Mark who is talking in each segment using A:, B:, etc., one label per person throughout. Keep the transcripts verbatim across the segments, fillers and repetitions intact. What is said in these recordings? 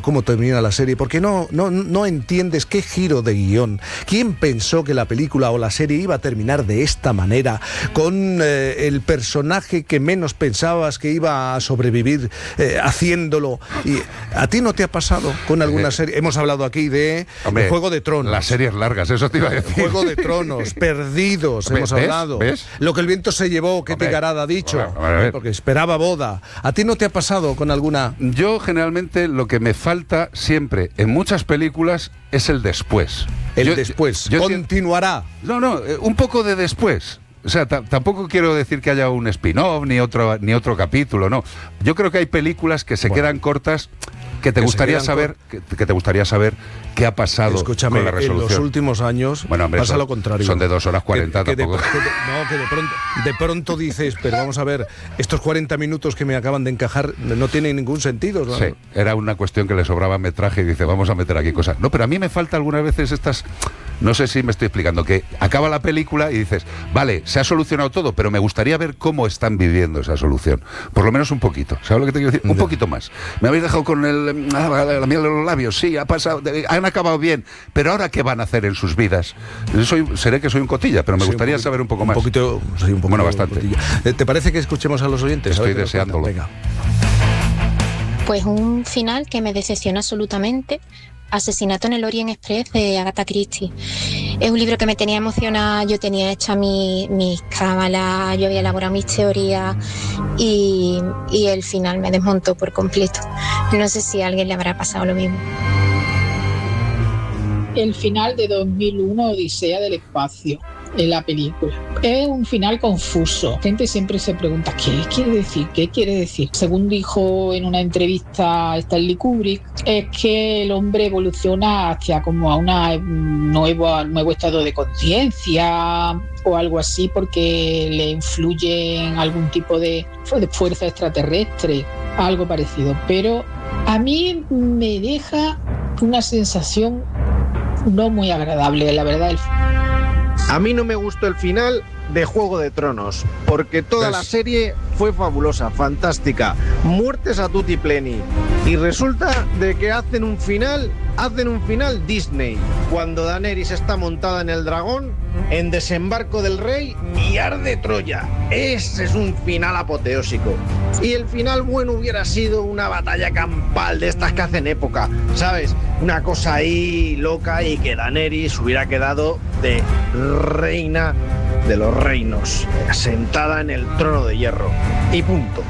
A: cómo termina la serie, porque no, no, no entiendes qué giro de guión. ¿Quién pensó que la película o la serie iba a terminar de esta manera, con eh, el personaje que menos pensabas que iba a sobrevivir eh, haciéndolo? Y ¿a ti no te ha pasado con alguna serie? Hemos hablado aquí de Hombre, Juego de Tronos.
B: Las series largas, eso te iba a decir.
A: Juego de Tronos, Perdidos,
B: Hombre,
A: hemos
B: ¿ves?
A: hablado.
B: ¿Ves?
A: Lo que el viento se llevó, que Tigarada ha dicho,
B: a ver, a ver.
A: porque esperaba boda. ¿A ti no te ha pasado con alguna?
B: Yo generalmente lo que me falta siempre en muchas películas es el después.
A: El
B: yo,
A: después,
B: yo,
A: continuará.
B: No, no, un poco de después. O sea, tampoco quiero decir que haya un spin-off ni otro, ni otro capítulo, no. Yo creo que hay películas que se bueno, quedan cortas, que te que gustaría saber que, que te gustaría saber qué ha pasado.
A: Escúchame,
B: con la resolución.
A: En los últimos años
B: bueno, hombre,
A: pasa
B: son,
A: lo contrario.
B: Son de dos horas cuarenta
A: que, que
B: tampoco.
A: De, que de, no, que de pronto, de pronto dices, pero vamos a ver, estos cuarenta minutos que me acaban de encajar no tienen ningún sentido, ¿no?
B: Sí, era una cuestión que le sobraba metraje y dice, vamos a meter aquí cosas. No, pero a mí me falta algunas veces estas... No sé si me estoy explicando, que acaba la película y dices, vale, se ha solucionado todo, pero me gustaría ver cómo están viviendo esa solución. Por lo menos un poquito. ¿Sabes lo que te quiero decir? Un poquito más. Me habéis dejado con el, la miel de los labios, sí, ha pasado, han acabado bien, pero ahora ¿qué van a hacer en sus vidas? Soy, seré que soy un cotilla, pero me sí, gustaría un poquito, saber un poco más.
A: Un poquito, sí, un poquito,
B: bueno, bastante.
A: ¿Te parece que escuchemos a los oyentes?
B: Estoy deseándolo.
A: Venga.
C: Pues un final que me decepciona absolutamente. Asesinato en el Orient Express de Agatha Christie. Es un libro que me tenía emocionada, yo tenía hecha mi, mis cábalas, yo había elaborado mis teorías y, y el final me desmontó por completo. No sé si a alguien le habrá pasado lo mismo.
D: El final de dos mil uno, Odisea del Espacio, en la película. Es un final confuso. La gente siempre se pregunta, ¿qué quiere decir? ¿Qué quiere decir? Según dijo en una entrevista Stanley Kubrick, es que el hombre evoluciona hacia como a una nuevo, nuevo estado de conciencia o algo así porque le influye en algún tipo de, de fuerza extraterrestre, algo parecido. Pero a mí me deja una sensación no muy agradable, la verdad.
E: A mí no me gustó el final de Juego de Tronos, porque toda ¿Ves? la serie fue fabulosa, fantástica, muertes a tutti pleni, y resulta de que hacen un final, hacen un final Disney, cuando Daenerys está montada en el dragón, en Desembarco del Rey y arde Troya. Ese es un final apoteósico. Y el final bueno hubiera sido una batalla campal de estas que hacen época, ¿sabes? Una cosa ahí loca y que Daenerys hubiera quedado de reina de los reinos, sentada en el trono de hierro. Y punto.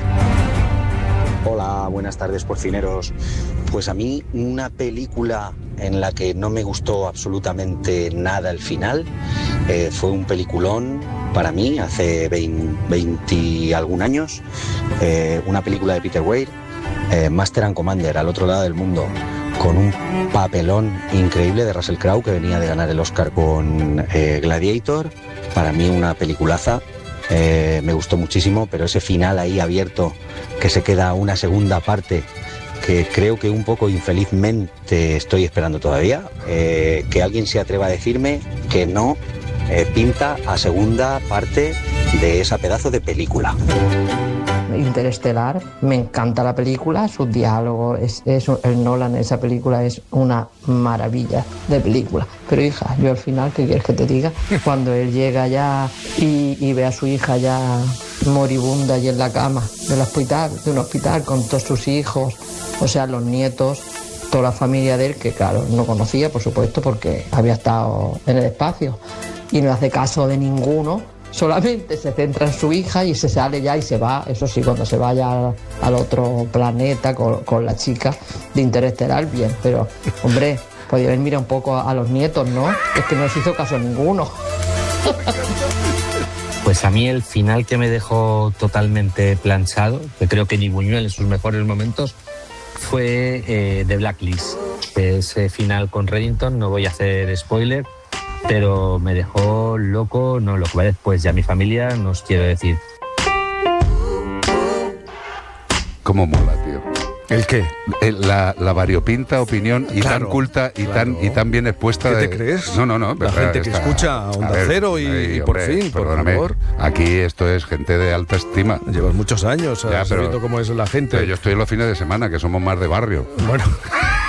F: Hola, buenas tardes, porcineros. Pues a mí una película en la que no me gustó absolutamente nada el final eh, fue un peliculón para mí hace veinte y algún años, eh, una película de Peter Weir, eh, Master and Commander, Al otro lado del mundo, con un papelón increíble de Russell Crowe, que venía de ganar el Oscar con eh, Gladiator. Para mí una peliculaza, eh, me gustó muchísimo, pero ese final ahí abierto, que se queda una segunda parte, que creo que un poco infelizmente estoy esperando todavía, eh, que alguien se atreva a decirme que no eh, pinta a segunda parte de esa pedazo de película.
G: Interestelar, me encanta la película, sus diálogos, es, es, el Nolan en esa película es una maravilla de película. Pero hija, yo al final, ¿qué quieres que te diga? Cuando él llega ya y, y ve a su hija ya moribunda y en la cama del hospital, de un hospital con todos sus hijos, o sea, los nietos, toda la familia de él, que claro, no conocía, por supuesto, porque había estado en el espacio, y no hace caso de ninguno. Solamente se centra en su hija y se sale ya y se va, eso sí, cuando se vaya al, al otro planeta con, con la chica de Interestelar, bien, pero hombre, podía haber mirado un poco a, a los nietos, ¿no? Es que no les hizo caso a ninguno.
H: Pues a mí el final que me dejó totalmente planchado, que creo que ni Buñuel en sus mejores momentos, fue eh, The Blacklist. Ese final con Reddington, no voy a hacer spoiler, pero me dejó loco, no lo que va después, ya mi familia, no os quiero decir.
B: ¿Cómo mola, tío?
A: ¿El qué?
B: El, la, la variopinta opinión y claro, tan culta y, claro. tan, y tan bien expuesta.
A: ¿Qué
B: de...
A: te crees?
B: No, no, no.
A: La gente que escucha Onda Cero y,
B: ay,
A: y por
B: hombre,
A: fin, por
B: perdóname,
A: favor.
B: Aquí esto es gente de alta estima.
A: Llevas muchos años
B: ya,
A: sabiendo cómo es la gente.
B: Pero yo estoy en los fines de semana, que somos más de barrio.
A: Bueno...